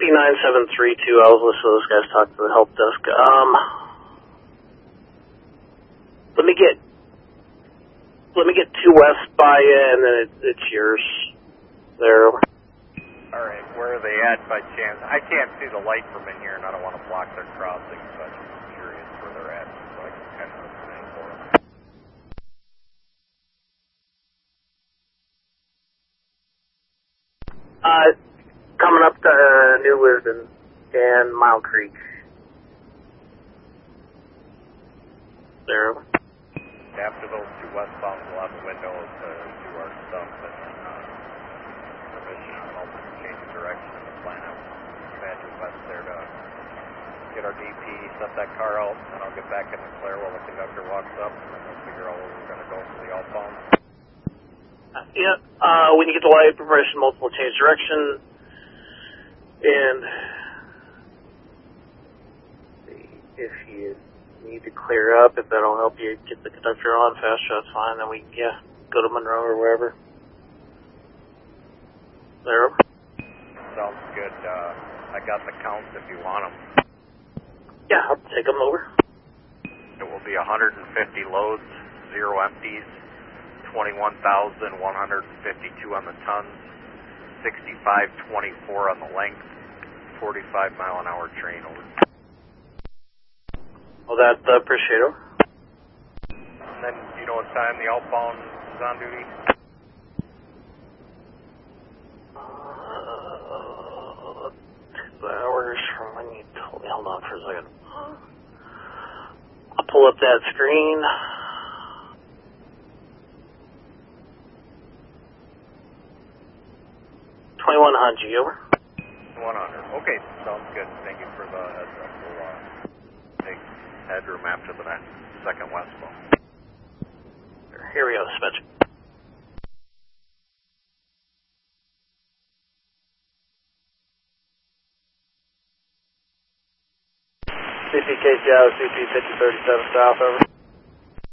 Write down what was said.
CP9732, I was listening to those guys talk to the help desk. Let me get 2 West by you, and then it's yours. There. Alright, where are they at by chance? I can't see the light from in here, and I don't want to block their crossing, but I'm just curious where they're at, so I can kind of explain for them. Coming up to New Lisbon and Mile Creek. There. After those 2 westbounds, we'll have a window to do our stuff and permission on multiple change of direction in the plan out. Badger West there to get our DP, set that car out, and I'll get back in the clear while the conductor walks up, and then we'll figure out where we're going to go for the outbound. Yeah, when you get the light, permission, multiple change direction, and if you need to clear up, if that'll help you get the conductor on faster, that's fine, then we can, go to Monroe or wherever. There. Sounds good. I got the counts if you want them. Yeah, I'll take them over. It will be 150 loads, 0 empties, 21,152 on the tons, 6524 on the length, 45 mile an hour train over. Well, that, appreciate it. And then, do you know what time the outbound is on duty? Hours from when you told me. Hold on for a second. I'll pull up that screen. $2100, over. 100. Okay, sounds good. Thank you for the heads up. We'll take headroom after the second westbound. Here we go, dispatch. CP KCI, CP 5037 south, over.